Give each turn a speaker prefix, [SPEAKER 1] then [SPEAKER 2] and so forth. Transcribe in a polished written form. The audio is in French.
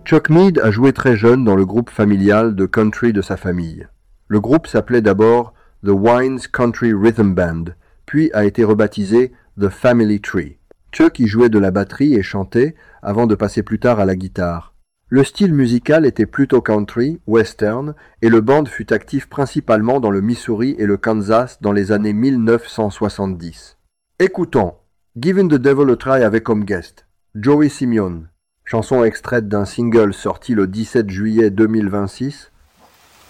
[SPEAKER 1] Chuck Mead a joué très jeune dans le groupe familial de country de sa famille. Le groupe s'appelait d'abord The Wines Country Rhythm Band, puis a été rebaptisé The Family Tree. Chuck y jouait de la batterie et chantait avant de passer plus tard à la guitare. Le style musical était plutôt country, western, et le band fut actif principalement dans le Missouri et le Kansas dans les années 1970. Écoutons Giving the Devil a Try avec comme guest Joey Simeon, chanson extraite d'un single sorti le 17 juillet 2026,